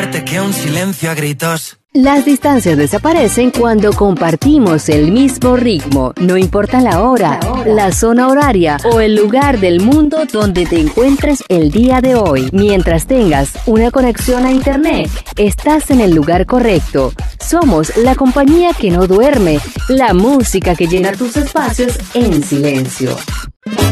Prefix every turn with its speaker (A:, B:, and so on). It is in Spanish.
A: fuerte que un silencio a gritos.
B: Las distancias desaparecen cuando compartimos el mismo ritmo. No importa la hora, la zona horaria o el lugar del mundo donde te encuentres el día de hoy. Mientras tengas una conexión a internet, estás en el lugar correcto. Somos la compañía que no duerme, la música que llena tus espacios en silencio.